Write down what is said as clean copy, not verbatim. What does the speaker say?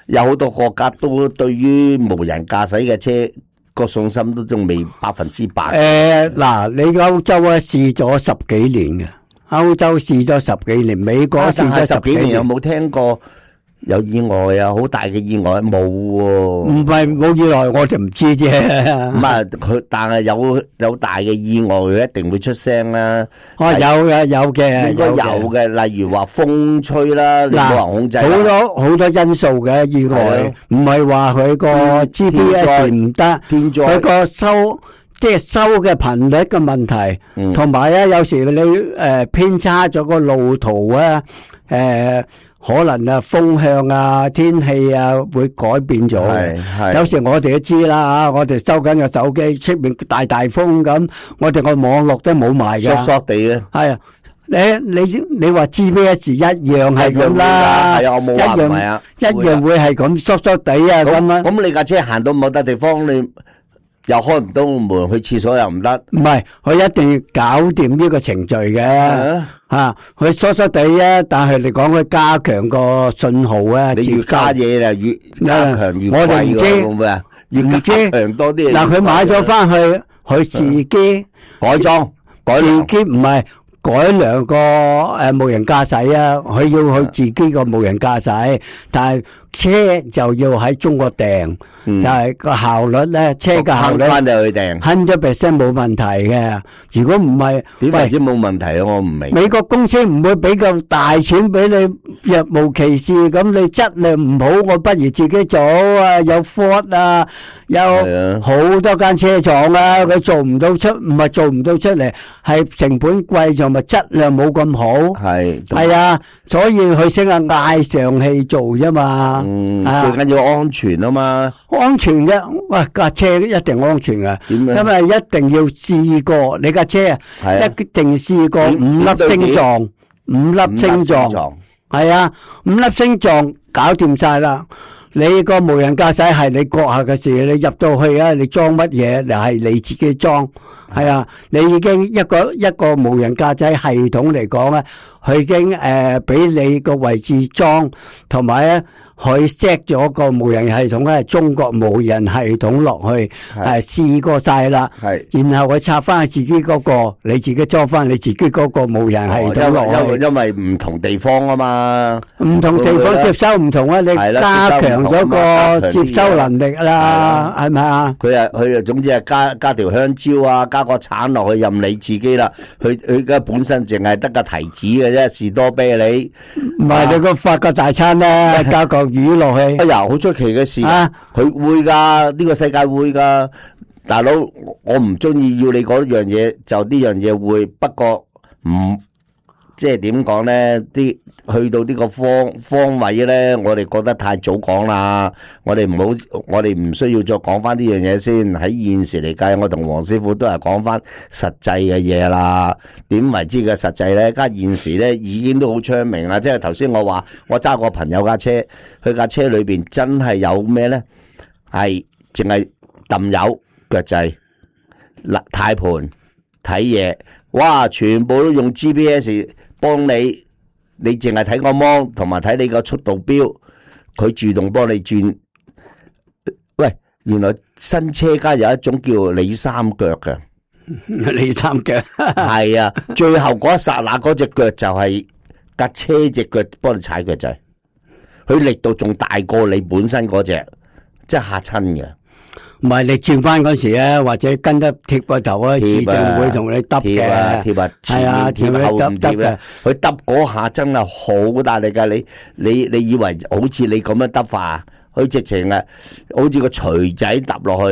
有好多國家都對於無人駕駛嘅車個信心都仲未100%。 嗱，你歐洲啊試咗10幾年嘅，歐洲試咗10幾年，美國試咗10幾年， 有冇聽過有意外啊？好大嘅意外冇喎。 唔係冇意外，我哋唔知啫。 唔係佢，但係有大嘅意外，佢一定會出聲啦。 有嘅，有嘅， 應該有嘅。例如話風吹啦，你冇人控制。 好多因素嘅意外，唔係話佢個 GPS 唔得，佢個收嘅頻率嘅問題，同埋咧有時你偏差咗個路途啊，可能啊風向啊天氣啊會改變咗。有時我哋都知啦嚇，我哋收緊個手機，出面大風咁，我哋個網絡都冇埋嘅。 索地嘅。係啊， 你話 GPS 一樣係咁啦， 係啊，我冇話唔係啊， 一樣會係咁縮縮地啊咁啊。 咁你架車行到某笪地方，你又開唔到門，去廁所又唔得。 唔係，佢一定要搞掂呢個程序嘅。佢疏疏地啊，但係你講佢加強個信號啊， 你越加嘢就越加強越貴㗎， 我哋唔知， 越加強多啲。 嗱，佢買咗翻去，佢自己改裝， 自己唔係改良個無人駕駛啊，佢要佢自己個無人駕駛，但係車就要喺中國訂，就係個效率咧，車嘅效率翻就去訂 100%冇問題嘅。如果唔係， 點為之冇問題啊？我唔明。美國公司唔會俾咁大錢俾你，若無其事咁，你質量唔好，我不如自己做啊！有 Ford 啊，有好多間車廠啊，佢做唔到出，唔係做唔到出嚟，係成本貴，同埋質量冇咁好。係啊，所以佢先係嗌上氣做啫嘛。 最緊要安全啊嘛。 安全嘅，喂，架車一定安全嘅，因為一定要試過，你架車一定試過5粒星狀，5粒星狀，係啊，5粒星狀搞掂晒啦。你個無人駕駛係你閣下嘅事，你入到去啊，你裝乜嘢，你係你自己裝，係啊，你已經一個無人駕駛系統嚟講咧，佢已經俾你個位置裝，同埋咧。佢 set 咗個無人系統咧，中國無人系統落去，試過晒啦。然後佢插翻自己嗰個，你自己裝翻你自己嗰個無人系統落去。 因為唔同地方啊嘛， 唔同地方接收唔同啊，你加強咗個接收能力啦，係咪啊？ 佢總之係加條香蕉啊，加個橙落去任你自己啦。佢而家本身淨係得個提子嘅啫，士多啤梨。 唔係你個法國大餐咧，加個魚落去。 哎呀，好出奇嘅事，佢會噶，呢個世界會噶。大佬，我唔中意要你嗰樣嘢，就呢樣嘢會。不過唔即係點講咧？啲去到呢個方位咧，我哋覺得太早講啦。我哋唔需要再講翻呢樣嘢先。喺現時嚟計，我同黃師傅都係講翻實際嘅嘢啦。點為之嘅實際咧？而家現時咧已經都好昌明啦。即係頭先我話，我揸個朋友架車，佢架車裏邊真係有咩咧？係淨係揼油腳掣、軚盤睇嘢，哇！全部都用 GPS 幫你。你淨係睇個芒，同埋睇你個速度表，佢自動幫你轉。喂，原來新車家有一種叫李三腳嘅， 李三腳係啊，最後嗰一剎那嗰隻腳就係架車隻腳幫你踩腳掣，佢力度仲大過你本身嗰隻，真係嚇親嘅。 唔係你轉翻嗰時咧，或者跟得貼個頭啊，自動會同你揼嘅，係啊，貼後唔貼嘅，佢揼嗰下真係好大力噶，你以為好似你咁樣揼法，佢直情啊，好似個錘仔揼落去。